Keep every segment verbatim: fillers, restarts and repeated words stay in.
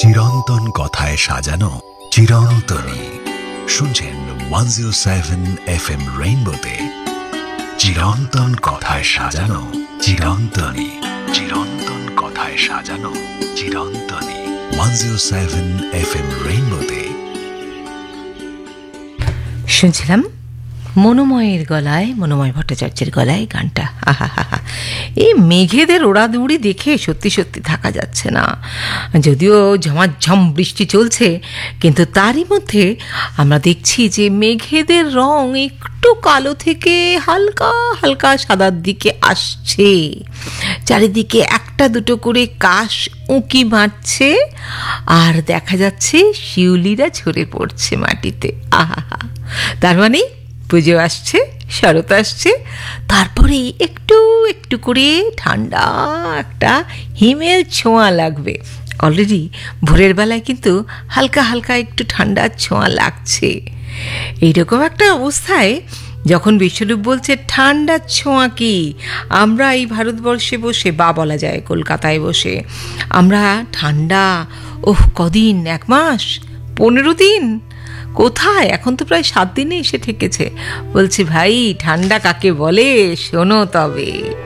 চিরন্তন কথায় সাজানো চিরন্তনী। শুনছেন one zero seven F M রেইনবোতে চিরন্তন কথায় সাজানো চিরন্তনী। চিরন্তন কথায় সাজানো চিরন্তনী। One zero seven F M রেইনবোতে শুনছিলাম মনোময়ের গলায়, মনোময় ভট্টাচার্যের গলায় গানটা। আহা হা হা, এই মেঘেদের ওড়াদৌড়ি দেখে সত্যি সত্যি থাকা যাচ্ছে না। যদিও ঝমাঝম বৃষ্টি চলছে, কিন্তু তারই মধ্যে আমরা দেখছি যে মেঘেদের রং একটু কালো থেকে হালকা হালকা সাদার দিকে আসছে। চারিদিকে একটা দুটো করে কাশ উঁকি মারছে, আর দেখা যাচ্ছে শিউলিরা ঝরে পড়ছে মাটিতে। আহা হা, তার মানে পুজো আসছে, শরৎ আসছে, তারপরে একটু একটু করে ঠান্ডা একটা হিমেল ছোঁয়া লাগবে। অলরেডি ভোরের বেলায় কিন্তু হালকা হালকা একটু ঠান্ডার ছোঁয়া লাগছে। এইরকম একটা অবস্থায় যখন বিশ্বরূপ বলছে ঠান্ডার ছোঁয়া কি, আমরা এই ভারতবর্ষে বসে, বা বলা যায় কলকাতায় বসে, আমরা ঠান্ডা ওহ কদিন, এক মাস, পনেরো দিন, কোথায়? এখন তো প্রায় সাত দিনে এসে ঠেকেছে। বলছি ভাই, ঠান্ডা কাকে বলে শোনো তবে।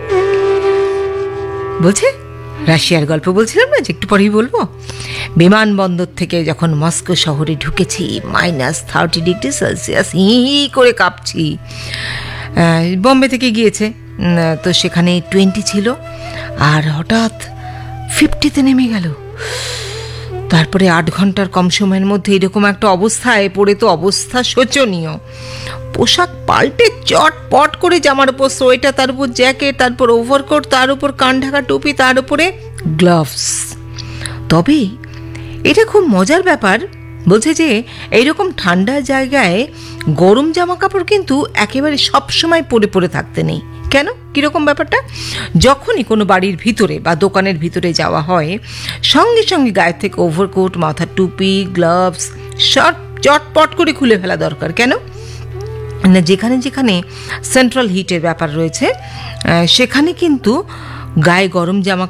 বলছে রাশিয়ার গল্প বলছিলাম না, যে একটু পরেই বলবো। বিমানবন্দর থেকে যখন মস্কো শহরে ঢুকেছি, মাইনাস থার্টি ডিগ্রি সেলসিয়াস, হি হি করে কাঁপছি। বম্বে থেকে গিয়েছে, তো সেখানে টোয়েন্টি ছিল, আর হঠাৎ ফিফটিতে নেমে গেল। তারপরে আট ঘন্টার কম সময়ের মধ্যে এরকম একটা অবস্থায় পড়ে তো অবস্থা শোচনীয়। পোশাক পাল্টে চটপট করে জামার উপর সোয়েটার, তার উপর জ্যাকেট, তারপর ওভারকোট, তার উপর কান ঢাকা টুপি, তার উপরে গ্লাভস। তবে এটা খুব মজার ব্যাপার, বলছে যে এইরকম ঠান্ডা জায়গায় গরম জামা কাপড় কিন্তু একেবারে সবসময় পরে পরে থাকতে নেই। কেন? কীরকম ব্যাপারটা? যখনই কোনো বাড়ির ভিতরে বা দোকানের ভিতরে যাওয়া হয়, সঙ্গে সঙ্গে গায়ের থেকে ওভারকোট, মাথার টুপি, গ্লাভস শর্ট চটপট করে খুলে ফেলা দরকার। কেন না, যেখানে যেখানে সেন্ট্রাল হিটের ব্যাপার রয়েছে, সেখানে কিন্তু গায়ে গরম জামা